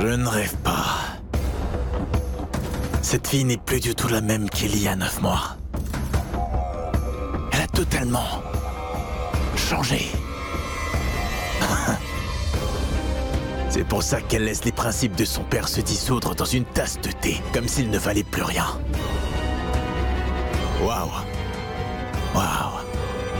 Je ne rêve pas. Cette fille n'est plus du tout la même qu'il y a 9 mois. Elle a totalement changé. C'est pour ça qu'elle laisse les principes de son père se dissoudre dans une tasse de thé, comme s'il ne valait plus rien. Waouh. Waouh.